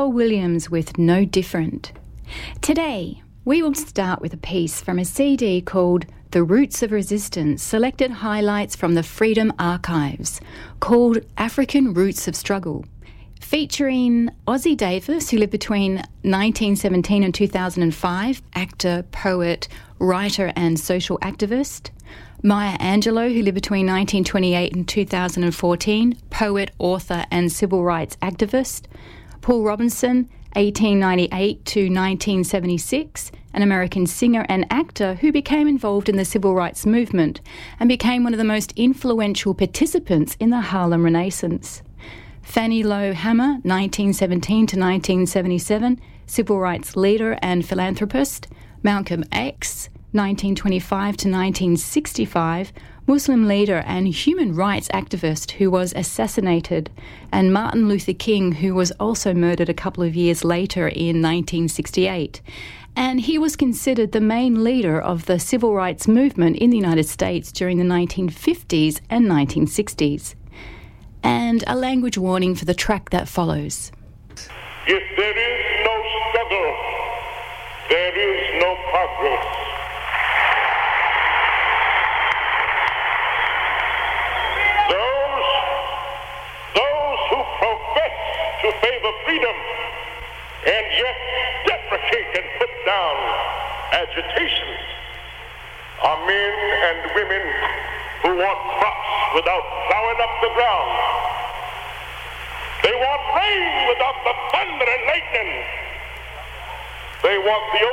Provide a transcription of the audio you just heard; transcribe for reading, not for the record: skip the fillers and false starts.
Pharrell Williams with No Different. Today, we will start with a piece from a CD called The Roots of Resistance, selected highlights from the Freedom Archives, called African Roots of Struggle, featuring Ossie Davis, who lived between 1917 and 2005, actor, poet, writer and social activist; Maya Angelou, who lived between 1928 and 2014, poet, author and civil rights activist; Paul Robinson, 1898 to 1976, an American singer and actor who became involved in the civil rights movement and became one of the most influential participants in the Harlem Renaissance; Fannie Lou Hamer, 1917 to 1977, civil rights leader and philanthropist; Malcolm X, 1925 to 1965, Muslim leader and human rights activist who was assassinated; and Martin Luther King, who was also murdered a couple of years later in 1968. And he was considered the main leader of the civil rights movement in the United States during the 1950s and 1960s. And a language warning for the track that follows. If there is no struggle, there is no progress. Those who profess to favor freedom and yet deprecate and put down agitation are men and women who want crops without plowing up the ground. They want rain without the thunder and lightning. They want the